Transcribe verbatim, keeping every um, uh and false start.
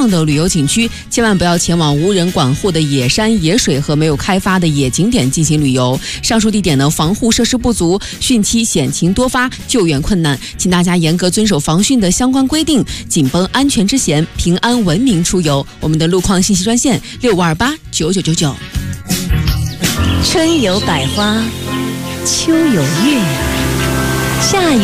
望的旅游景区，千万不要前往无人管护的野山野水和没有开发的野景点进行旅游。上述地点呢，防护设施不足，汛期险情多发，救援困难，请大家严格遵守防汛的相关规定，紧绷安全之弦，平安文明出游。我们的路况信息专线六五二八九九九九。 春有百花，秋有月，夏有